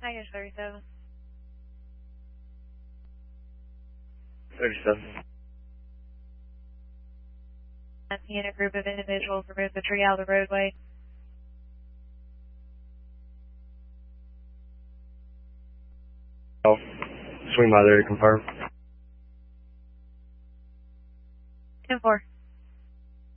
-37. 37. And a group of individuals removed the tree out of the roadway. Oh, swing by there to confirm.